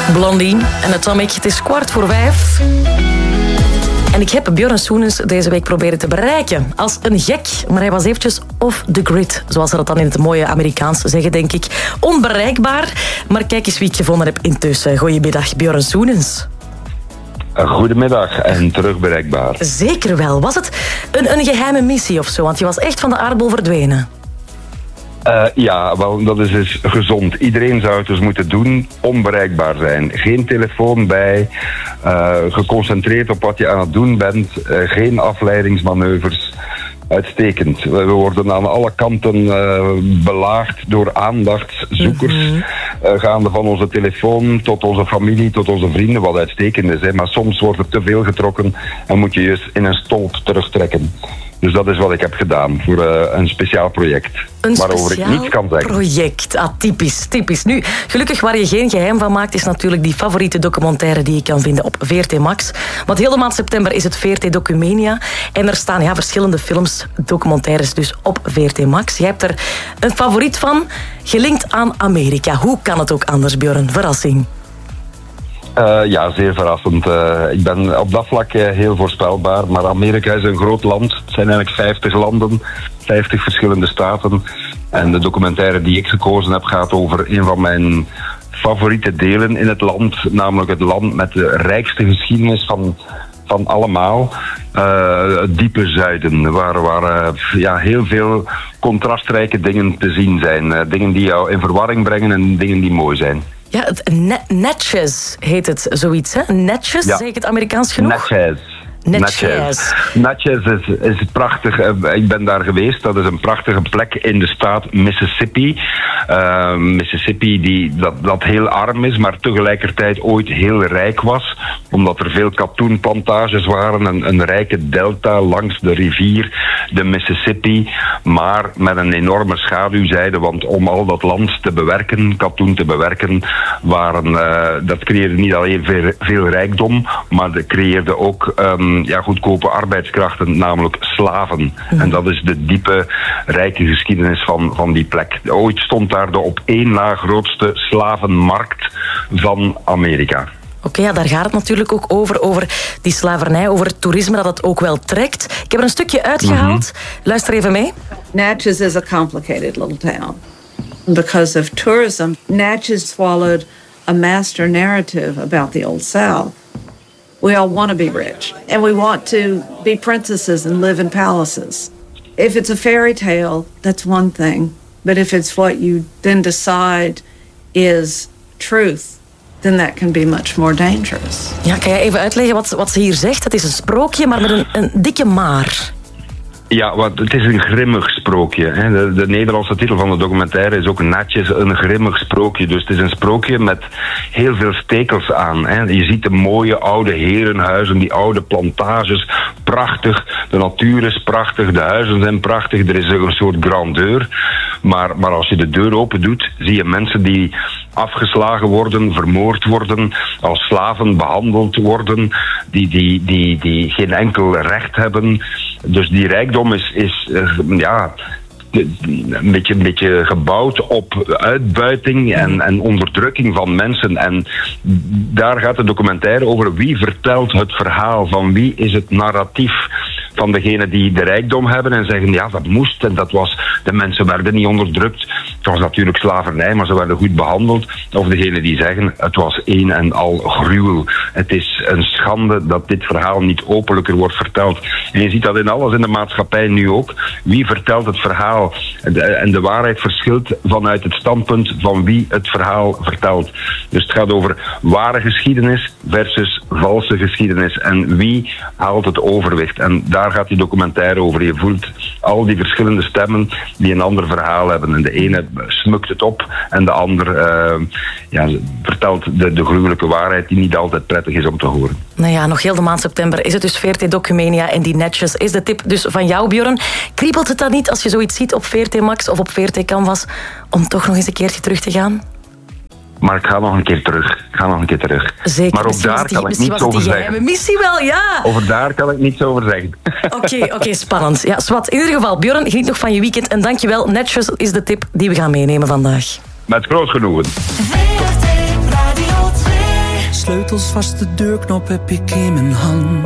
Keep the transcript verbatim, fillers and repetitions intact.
Blondie en Atomic. Het is kwart voor vijf. En ik heb Björn Soenens deze week proberen te bereiken. Als een gek, maar hij was eventjes off the grid. Zoals ze dat dan in het mooie Amerikaans zeggen, denk ik. Onbereikbaar. Maar kijk eens wie ik gevonden heb intussen. Goedemiddag, Björn Soenens. Goedemiddag en terug bereikbaar. Zeker wel. Was het een, een geheime missie of zo? Want je was echt van de aardbol verdwenen. Uh, ja, wel, dat is dus gezond. Iedereen zou het dus moeten doen, onbereikbaar zijn. Geen telefoon bij, uh, geconcentreerd op wat je aan het doen bent, uh, geen afleidingsmanoeuvres. Uitstekend. We worden aan alle kanten uh, belaagd door aandachtszoekers. Mm-hmm. Uh, gaande van onze telefoon tot onze familie, tot onze vrienden, wat uitstekend is. Hè. Maar soms wordt er te veel getrokken en moet je je in een stolp terugtrekken. Dus dat is wat ik heb gedaan voor uh, een speciaal project. Een waarover speciaal ik niets kan zeggen. project. Ah, typisch, typisch. Nu, gelukkig waar je geen geheim van maakt, is natuurlijk die favoriete documentaire die je kan vinden op V R T Max. Want heel de maand september is het V R T Documania. En er staan ja, verschillende films, documentaires dus op V R T Max. Je hebt er een favoriet van, gelinkt aan Amerika. Hoe kan het ook anders, Björn? Verrassing. Uh, ja, zeer verrassend. Uh, ik ben op dat vlak uh, heel voorspelbaar. Maar Amerika is een groot land. Het zijn eigenlijk vijftig landen, vijftig verschillende staten. En de documentaire die ik gekozen heb gaat over een van mijn favoriete delen in het land. Namelijk het land met de rijkste geschiedenis van, van allemaal. Uh, het diepe zuiden, waar, waar uh, ja, heel veel contrastrijke dingen te zien zijn. Uh, dingen die jou in verwarring brengen en dingen die mooi zijn. Ja, het net, Natchez heet het zoiets, hè? Natchez, ja. Zeg ik het Amerikaans genoeg? Natchez. Natchez. Natchez is, is prachtig. Ik ben daar geweest. Dat is een prachtige plek in de staat Mississippi. Uh, Mississippi die, dat, dat heel arm is, maar tegelijkertijd ooit heel rijk was. Omdat er veel katoenplantages waren. Een, een rijke delta langs de rivier, de Mississippi. Maar met een enorme schaduwzijde. Want om al dat land te bewerken, katoen te bewerken, waren, uh, dat creëerde niet alleen veel, veel rijkdom, maar dat creëerde ook Um, ja, goedkope arbeidskrachten, namelijk slaven. Mm. En dat is de diepe, rijke geschiedenis van, van die plek. Ooit stond daar de op één na grootste slavenmarkt van Amerika. Oké, okay, ja, daar gaat het natuurlijk ook over, over die slavernij, over het toerisme, dat het ook wel trekt. Ik heb er een stukje uitgehaald. Mm-hmm. Luister even mee. Natchez is a complicated little town. Because of tourism, Natchez swallowed a master narrative about the Old South. We all want to be rich, and we want to be princesses and live in palaces. If it's a fairy tale, that's one thing. But if it's what you then decide is truth, then that can be much more dangerous. Ja, kan jij even uitleggen wat, wat ze hier zegt? Het is een sprookje, maar met een, een dikke maar. Ja, want het is een grimmig sprookje. Hè. De, de Nederlandse titel van de documentaire is ook Natchez, een grimmig sprookje. Dus het is een sprookje met heel veel stekels aan. Hè. Je ziet de mooie oude herenhuizen, die oude plantages, prachtig. De natuur is prachtig, de huizen zijn prachtig. Er is een soort grandeur. Maar, maar als je de deur open doet, zie je mensen die afgeslagen worden, vermoord worden, als slaven behandeld worden, die, die, die, die geen enkel recht hebben. Dus die rijkdom is, is uh, ja, een beetje, een beetje gebouwd op uitbuiting en, en onderdrukking van mensen. En daar gaat de documentaire over. Wie vertelt het verhaal? Van wie is het narratief? Van degenen die de rijkdom hebben en zeggen, ja, dat moest en dat was, de mensen werden niet onderdrukt. Het was natuurlijk slavernij, maar ze werden goed behandeld. Of degenen die zeggen, het was een en al gruwel. Het is een schande dat dit verhaal niet openlijker wordt verteld. En je ziet dat in alles in de maatschappij nu ook. Wie vertelt het verhaal? En de waarheid verschilt vanuit het standpunt van wie het verhaal vertelt. Dus het gaat over ware geschiedenis versus valse geschiedenis. En wie haalt het overwicht? En daar gaat die documentaire over. Je voelt al die verschillende stemmen die een ander verhaal hebben. En de ene smukt het op en de ander uh, ja, vertelt de, de gruwelijke waarheid die niet altijd prettig is om te horen. Nou ja, nog heel de maand september is het dus V R T Documania en die Natchez is de tip dus van jou, Björn. Kriebelt het dan niet als je zoiets ziet op V R T Max of op V R T Canvas om toch nog eens een keertje terug te gaan? Maar ik ga nog een keer terug. Ik ga nog een keer terug. Zeker. Maar ook daar kan ik niets over zeggen. Missie wel, ja. Over daar kan ik niets over zeggen. Oké, okay, oké, okay, spannend. Ja, zwart. In ieder geval, Björn, geniet nog van je weekend. En dankjewel. Natchez is de tip die we gaan meenemen vandaag. Met groot genoegen. V R T Radio twee sleutels vast, de deurknop heb ik in mijn hand.